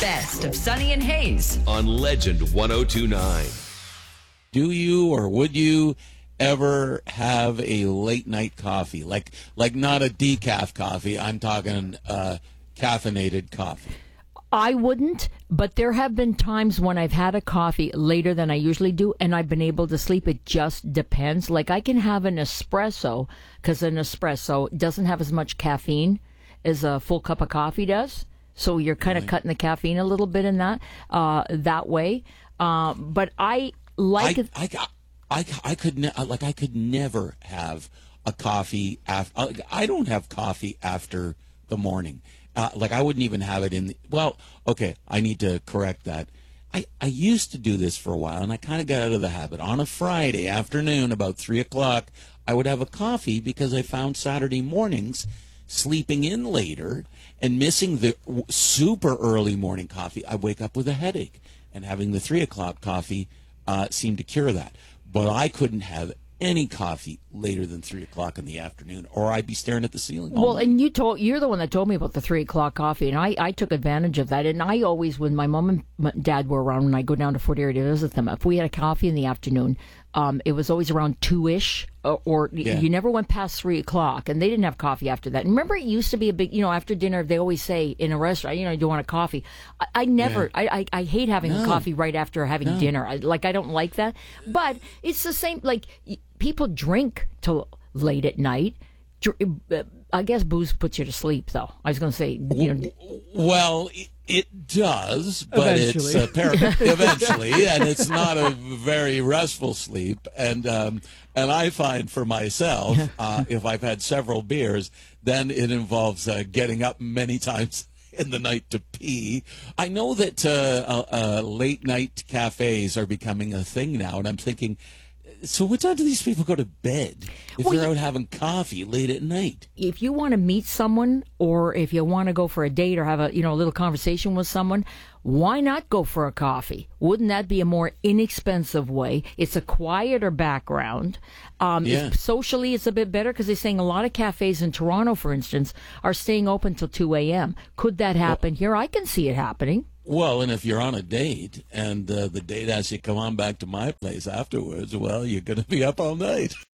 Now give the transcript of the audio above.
best of Sonny and Hayes on Legend 1029. Do you or would you ever have a late night coffee? Like not a decaf coffee. I'm talking caffeinated coffee. I wouldn't, but there have been times when I've had a coffee later than I usually do, and I've been able to sleep. It just depends. Like I can have an espresso, because an espresso doesn't have as much caffeine as a full cup of coffee does. So you're kind of cutting the caffeine a little bit in that way. But I like it. I could never have a coffee after. I don't have coffee after the morning. I wouldn't even have it in the, well, okay, I need to correct that. I used to do this for a while, and I kind of got out of the habit. On a Friday afternoon, about 3 o'clock, I would have a coffee because I found Saturday mornings sleeping in later and missing the super early morning coffee. I wake up with a headache, and having the 3 o'clock coffee seemed to cure that. But I couldn't have any coffee later than 3 o'clock in the afternoon, or I'd be staring at the ceiling. Well, and you're the one that told me about the 3 o'clock coffee, and I took advantage of that. And I always, when my mom and dad were around, when I go down to Fort Erie to visit them, if we had a coffee in the afternoon, it was always around 2-ish, or you never went past 3 o'clock, and they didn't have coffee after that. And remember, it used to be a big, after dinner, they always say in a restaurant, do you want a coffee? I never, I hate having a coffee right after having dinner. I don't like that. But it's the same, people drink till late at night. I guess booze puts you to sleep, though. I was going to say, Well, it does, but it's eventually, and it's not a very restful sleep. And I find for myself, if I've had several beers, then it involves getting up many times in the night to pee. I know that late night cafes are becoming a thing now, and I'm thinking, so what time do these people go to bed if they're out having coffee late at night? If you want to meet someone, or if you want to go for a date or have a little conversation with someone, why not go for a coffee? Wouldn't that be a more inexpensive way? It's a quieter background. Socially, it's a bit better, because they're saying a lot of cafes in Toronto, for instance, are staying open till 2 a.m. Could that happen here? I can see it happening. Well, and if you're on a date and the date asks you to come on back to my place afterwards, well, you're going to be up all night.